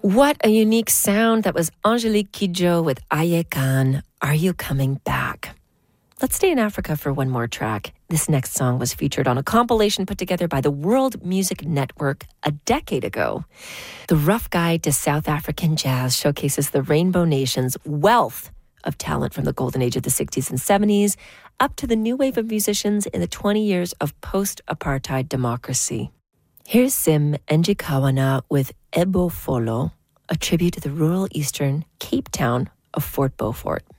What a unique sound. That was Angelique Kidjo with Aye Khan, Are You Coming Back? Let's stay in Africa for one more track. This next song was featured on a compilation put together by the World Music Network a decade ago. The Rough Guide to South African Jazz showcases the Rainbow Nation's wealth of talent from the golden age of the 60s and 70s up to the new wave of musicians in the 20 years of post-apartheid democracy. Here's Sim Njikawana with Ebo Folo, a tribute to the rural eastern Cape Town of Fort Beaufort.